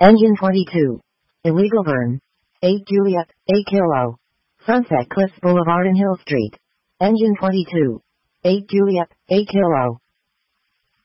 Engine 22. Illegal burn. 8 Juliet, 8 Kilo. Sunset Cliffs Boulevard and Hill Street. Engine 22. 8 Juliet, 8 Kilo.